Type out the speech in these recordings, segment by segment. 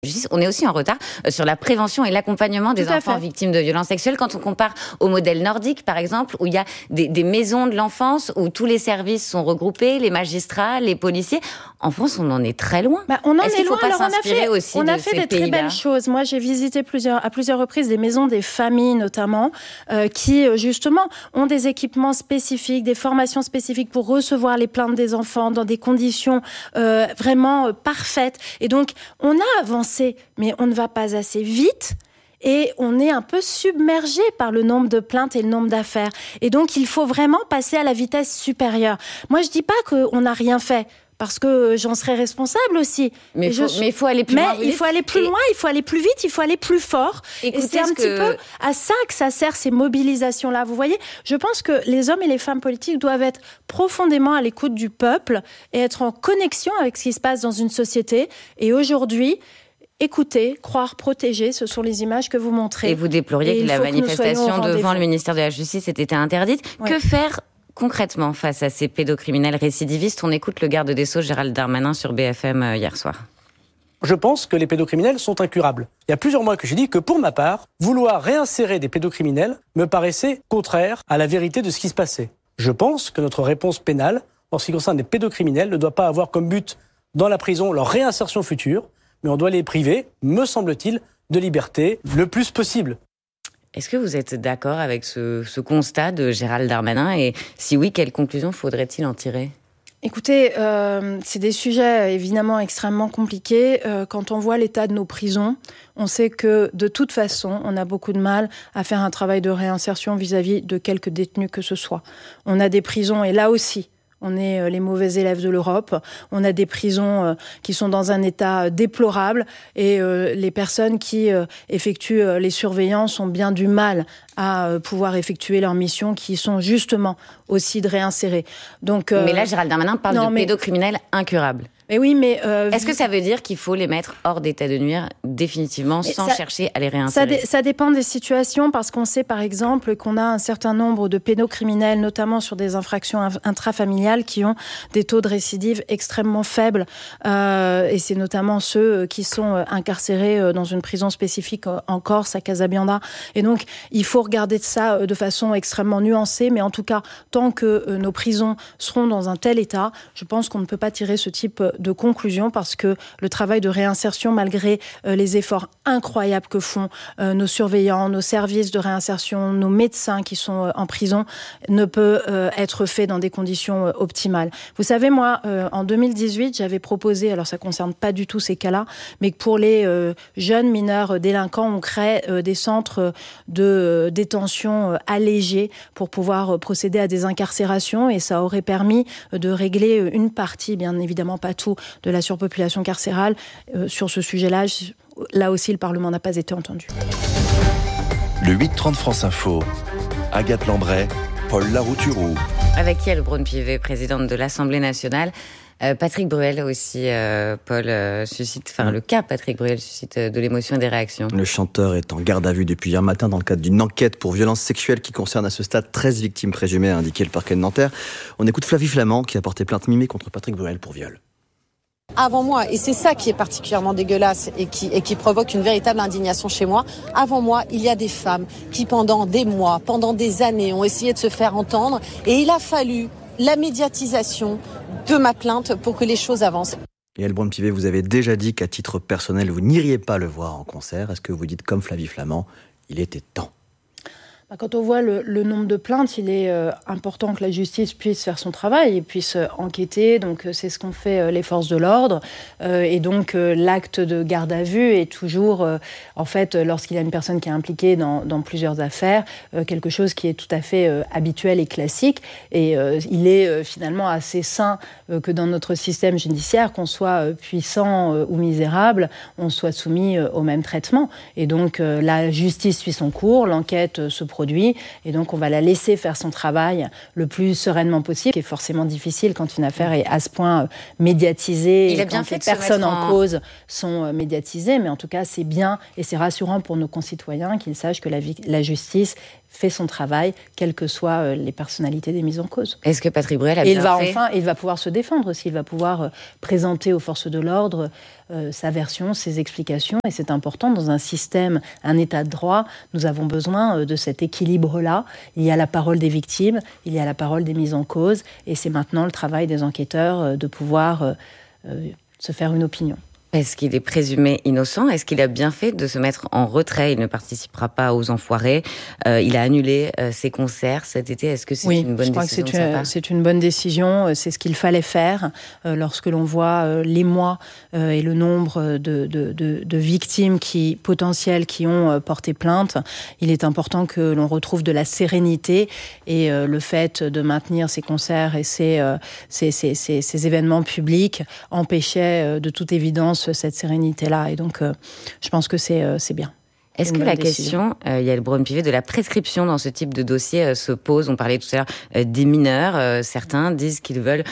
justice, on est aussi en retard sur la prévention et l'accompagnement des enfants victimes de violences sexuelles. Quand on compare au modèle nordique, par exemple, où il y a des maisons de l'enfance, où tous les services sont regroupés, les magistrats, les policiers. En France, on en est très loin. On en Est-ce qu'il ne faut pas s'inspirer aussi de ces pays-là ? On a fait des très belles choses. Moi, j'ai visité à plusieurs reprises des maisons des familles, notamment, qui, justement, ont des équipements spécifiques, des formations spécifiques pour recevoir les plaintes des enfants dans des conditions vraiment parfaites. Et donc, on a avancé, mais on ne va pas assez vite. Et on est un peu submergé par le nombre de plaintes et le nombre d'affaires. Et donc, il faut vraiment passer à la vitesse supérieure. Moi, je dis pas qu'on n'a rien fait, parce que j'en serais responsable aussi. Mais il faut aller plus loin. Mais il faut aller plus loin, il faut aller plus vite, il faut aller plus fort. Et c'est un petit peu à ça que ça sert, ces mobilisations-là. Vous voyez, je pense que les hommes et les femmes politiques doivent être profondément à l'écoute du peuple et être en connexion avec ce qui se passe dans une société. Et aujourd'hui, écoutez, croire, protéger, ce sont les images que vous montrez. Et vous déploriez que la manifestation devant le ministère de la Justice ait été interdite. Ouais. Que faire concrètement face à ces pédocriminels récidivistes ? On écoute le garde des Sceaux, Gérald Darmanin, sur BFM hier soir. Je pense que les pédocriminels sont incurables. Il y a plusieurs mois que j'ai dit que, pour ma part, vouloir réinsérer des pédocriminels me paraissait contraire à la vérité de ce qui se passait. Je pense que notre réponse pénale, en ce qui concerne les pédocriminels, ne doit pas avoir comme but, dans la prison, leur réinsertion future, mais on doit les priver, me semble-t-il, de liberté le plus possible. Est-ce que vous êtes d'accord avec ce constat de Gérald Darmanin ? Et si oui, quelles conclusions faudrait-il en tirer ? Écoutez, c'est des sujets évidemment extrêmement compliqués. Quand on voit l'état de nos prisons, on sait que de toute façon, on a beaucoup de mal à faire un travail de réinsertion vis-à-vis de quelque détenu que ce soit. On a des prisons, et là aussi, on est les mauvais élèves de l'Europe. On a des prisons qui sont dans un état déplorable et les personnes qui effectuent les surveillances ont bien du mal à pouvoir effectuer leurs missions qui sont justement aussi de réinsérer. Donc, mais là, Gérald Darmanin parle de pédocriminels incurables. Mais oui, mais est-ce que ça veut dire qu'il faut les mettre hors d'état de nuire définitivement, sans chercher à les réinsérer ? Ça dépend des situations, parce qu'on sait par exemple qu'on a un certain nombre de pédocriminels, notamment sur des infractions intrafamiliales, qui ont des taux de récidive extrêmement faibles. Et c'est notamment ceux qui sont incarcérés dans une prison spécifique en Corse, à Casabianda. Et donc, il faut regarder ça de façon extrêmement nuancée. Mais en tout cas, tant que nos prisons seront dans un tel état, je pense qu'on ne peut pas tirer ce type de conclusion, parce que le travail de réinsertion, malgré les efforts incroyables que font nos surveillants, nos services de réinsertion, nos médecins qui sont en prison, ne peut être fait dans des conditions optimales. Vous savez, moi, en 2018, j'avais proposé, alors ça ne concerne pas du tout ces cas-là, mais que pour les jeunes mineurs délinquants, on crée des centres de détention allégés pour pouvoir procéder à des incarcérations, et ça aurait permis de régler une partie, bien évidemment pas tout, de la surpopulation carcérale. Sur ce sujet-là, là aussi, le Parlement n'a pas été entendu. Le 8-30 France Info, Agathe Lambray, Paul Larouturou. Avec Yael Braun-Pivet, présidente de l'Assemblée nationale. Patrick Bruel aussi, Paul, le cas Patrick Bruel suscite de l'émotion et des réactions. Le chanteur est en garde à vue depuis hier matin dans le cadre d'une enquête pour violences sexuelles qui concerne à ce stade 13 victimes présumées, a indiqué le parquet de Nanterre. On écoute Flavie Flament qui a porté plainte mimée contre Patrick Bruel pour viol. Avant moi, et c'est ça qui est particulièrement dégueulasse et qui provoque une véritable indignation chez moi, avant moi, il y a des femmes qui pendant des mois, pendant des années ont essayé de se faire entendre, et il a fallu la médiatisation de ma plainte pour que les choses avancent. Et Yael Braun-Pivet, vous avez déjà dit qu'à titre personnel, vous n'iriez pas le voir en concert. Est-ce que vous dites comme Flavie Flament, il était temps ? Quand on voit le nombre de plaintes, il est important que la justice puisse faire son travail et puisse enquêter. Donc c'est ce qu'ont fait les forces de l'ordre. Et donc l'acte de garde à vue est toujours, en fait, lorsqu'il y a une personne qui est impliquée dans plusieurs affaires, quelque chose qui est tout à fait habituel et classique. Et il est finalement assez sain que dans notre système judiciaire, qu'on soit puissant ou misérable, on soit soumis au même traitement. Et donc la justice suit son cours, l'enquête se produit, et donc on va la laisser faire son travail le plus sereinement possible, qui est forcément difficile quand une affaire est à ce point médiatisée, et quand les personnes en cause sont médiatisées, mais en tout cas c'est bien et c'est rassurant pour nos concitoyens qu'ils sachent que la justice fait son travail, quelles que soient les personnalités des mises en cause. Est-ce que Patrick Bruel a bien fait ? Il va pouvoir se défendre aussi, il va pouvoir présenter aux forces de l'ordre sa version, ses explications, et c'est important dans un système, un état de droit, nous avons besoin de cet équilibre-là. Il y a la parole des victimes, il y a la parole des mises en cause, et c'est maintenant le travail des enquêteurs de pouvoir se faire une opinion. Est-ce qu'il est présumé innocent ? Est-ce qu'il a bien fait de se mettre en retrait ? Il ne participera pas aux Enfoirés. Il a annulé ses concerts cet été. Est-ce que c'est une bonne décision de sa part ? C'est une bonne décision. C'est ce qu'il fallait faire. Lorsque l'on voit l'émoi et le nombre de victimes potentielles qui ont porté plainte, il est important que l'on retrouve de la sérénité. Et le fait de maintenir ces concerts et ces événements publics empêchait de toute évidence cette sérénité-là. Et donc, je pense que c'est bien. Est-ce que la question, Yael Braun-Pivet, de la prescription dans ce type de dossier se pose ? On parlait tout à l'heure des mineurs. Certains disent qu'ils veulent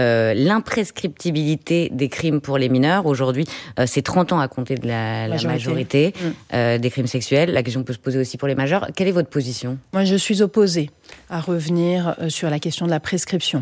l'imprescriptibilité des crimes pour les mineurs. Aujourd'hui, c'est 30 ans à compter de la majorité des crimes sexuels. La question peut se poser aussi pour les majeurs. Quelle est votre position ? Moi, je suis opposée à revenir sur la question de la prescription.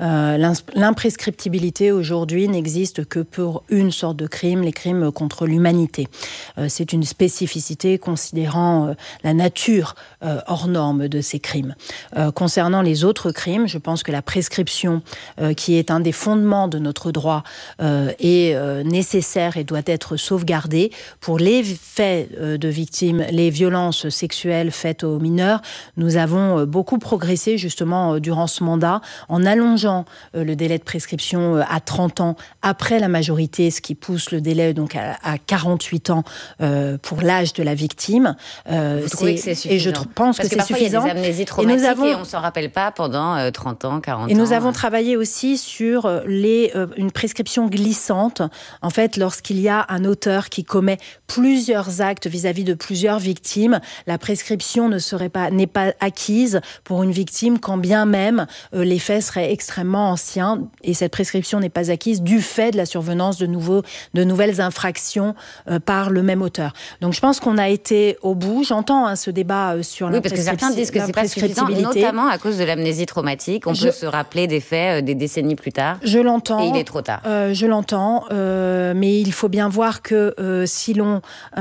L'imprescriptibilité aujourd'hui n'existe que pour une sorte de crime, les crimes contre l'humanité. C'est une spécificité considérant la nature hors norme de ces crimes. Concernant les autres crimes, je pense que la prescription, qui est un des fondements de notre droit, est nécessaire et doit être sauvegardée. Pour les faits de victimes, les violences sexuelles faites aux mineurs, nous avons beaucoup progressé justement durant ce mandat en allongeant le délai de prescription à 30 ans après la majorité, ce qui pousse le délai donc à 48 ans pour l'âge de la victime. Vous trouvez que c'est suffisant ? Et je pense que c'est suffisant. Parce que parfois il y a des amnésies traumatiques et on ne s'en rappelle pas pendant 30 ans, 40 ans. Et nous avons travaillé aussi sur une prescription glissante. En fait, lorsqu'il y a un auteur qui commet plusieurs actes vis-à-vis de plusieurs victimes, la prescription n'est pas acquise pour une victime quand bien même les faits seraient extrêmement anciens, et cette prescription n'est pas acquise du fait de la survenance de nouvelles infractions par le même auteur. Donc je pense qu'on a été au bout. J'entends ce débat sur la prescriptibilité. Oui, parce que certains disent que c'est pas suffisant, notamment à cause de l'amnésie traumatique. On peut se rappeler des faits des décennies plus tard. Je l'entends. Et il est trop tard. Je l'entends, mais il faut bien voir que si l'on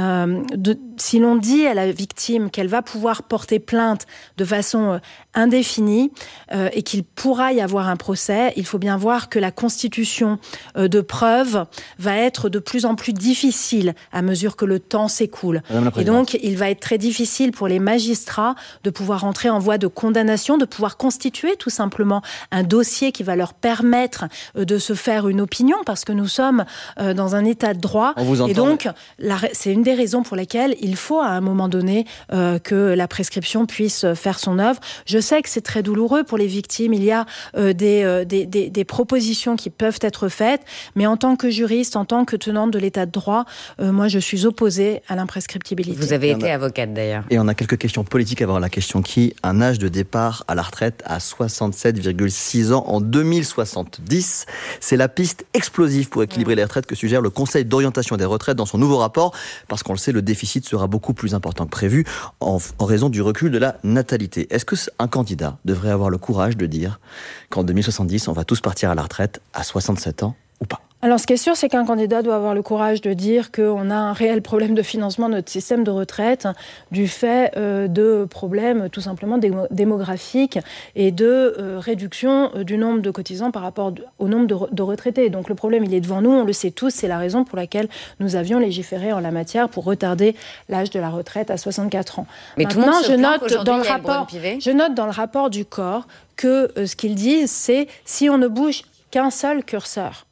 dit à la victime qu'elle va pouvoir porter plainte de façon indéfinie et qu'il pourra y avoir un procès, il faut bien voir que la constitution de preuves va être de plus en plus difficile à mesure que le temps s'écoule. Et donc, il va être très difficile pour les magistrats de pouvoir entrer en voie de condamnation, de pouvoir constituer tout simplement un dossier qui va leur permettre de se faire une opinion, parce que nous sommes dans un état de droit. Et donc, c'est une des raisons pour lesquelles il faut à un moment donné que la prescription puisse faire son œuvre. Je sais que c'est très douloureux pour les victimes. Il y a des propositions qui peuvent être faites, mais en tant que juriste, en tant que tenante de l'état de droit, moi je suis opposée à l'imprescriptibilité. Vous avez été avocate d'ailleurs. Et on a quelques questions politiques avant la question qui. Un âge de départ à la retraite à 67,6 ans en 2070. C'est la piste explosive pour équilibrer les retraites que suggère le Conseil d'orientation des retraites dans son nouveau rapport, parce qu'on le sait, le déficit sera beaucoup plus important que prévu en raison du recul de la natalité. Est-ce qu'un candidat devrait avoir le courage de dire qu'en 2070, on va tous partir à la retraite à 67 ans ou pas ? Alors, ce qui est sûr, c'est qu'un candidat doit avoir le courage de dire qu'on a un réel problème de financement de notre système de retraite du fait de problèmes tout simplement démographiques et de réduction du nombre de cotisants par rapport au nombre de retraités. Donc le problème, il est devant nous, on le sait tous, c'est la raison pour laquelle nous avions légiféré en la matière pour retarder l'âge de la retraite à 64 ans. Mais maintenant, tout le monde se plaint je note dans le rapport du corps que ce qu'ils disent, c'est si on ne bouge qu'un seul curseur,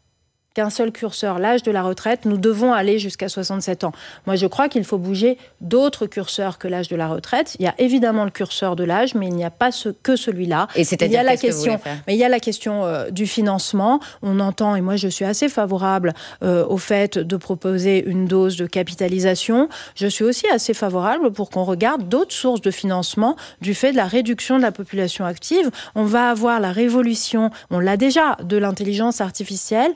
l'âge de la retraite, nous devons aller jusqu'à 67 ans. Moi, je crois qu'il faut bouger d'autres curseurs que l'âge de la retraite. Il y a évidemment le curseur de l'âge, mais il n'y a pas que celui-là. Et c'est-à-dire il y a la question du financement. On entend, et moi je suis assez favorable au fait de proposer une dose de capitalisation. Je suis aussi assez favorable pour qu'on regarde d'autres sources de financement du fait de la réduction de la population active. On va avoir la révolution, on l'a déjà, de l'intelligence artificielle,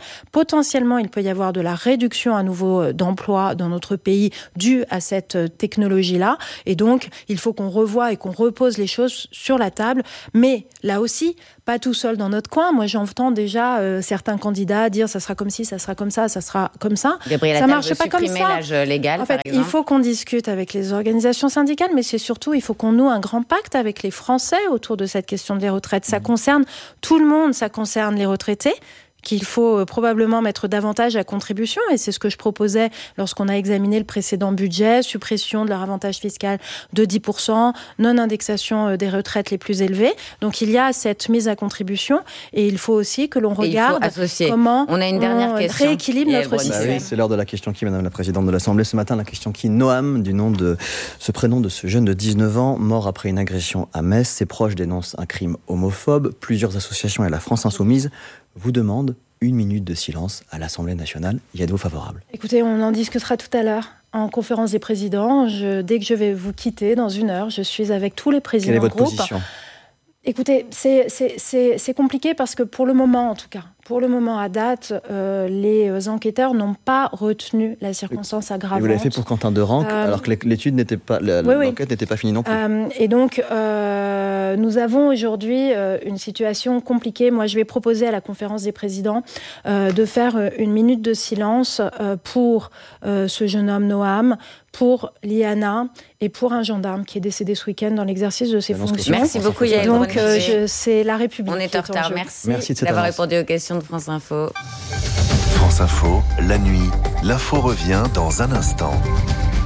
potentiellement, il peut y avoir de la réduction à nouveau d'emplois dans notre pays due à cette technologie-là. Et donc, il faut qu'on revoie et qu'on repose les choses sur la table. Mais là aussi, pas tout seul dans notre coin. Moi, j'entends déjà certains candidats dire ça sera comme ci, ça sera comme ça sera comme ça. Gabriel ça Attal marche veut pas comme supprimer ça. l'âge légal, en fait, par exemple. il faut qu'on discute avec les organisations syndicales, mais c'est surtout, il faut qu'on noue un grand pacte avec les Français autour de cette question des retraites. Ça concerne tout le monde, ça concerne les retraités, qu'il faut probablement mettre davantage à contribution, et c'est ce que je proposais lorsqu'on a examiné le précédent budget, suppression de leur avantage fiscal de 10%, non-indexation des retraites les plus élevées. Donc il y a cette mise à contribution, et il faut aussi que l'on regarde comment on a une dernière question. Rééquilibre notre système. Oui, c'est l'heure de la question qui, Madame la Présidente de l'Assemblée. Ce matin, la question qui, Noam, du nom de ce prénom de ce jeune de 19 ans, mort après une agression à Metz. Ses proches dénoncent un crime homophobe. Plusieurs associations et la France Insoumise vous demande 1 minute de silence à l'Assemblée nationale. Y êtes-vous favorable ? Écoutez, on en discutera tout à l'heure en conférence des présidents. Dès que je vais vous quitter dans 1 heure, je suis avec tous les présidents de groupe. Quelle est votre position ? Écoutez, c'est compliqué parce que pour le moment, en tout cas, à date, les enquêteurs n'ont pas retenu la circonstance aggravante. Et vous l'avez fait pour Quentin Derenc, alors que l'étude n'était pas, l'enquête n'était pas finie non plus. Et donc, nous avons aujourd'hui une situation compliquée. Moi, je vais proposer à la conférence des présidents de faire 1 minute de silence pour ce jeune homme Noam, pour Liana et pour un gendarme qui est décédé ce week-end dans l'exercice de ses fonctions. Merci beaucoup, Yael. Donc, c'est la République. On est en retard. Merci d'avoir répondu aux questions de France Info. France Info, la nuit, l'info revient dans un instant.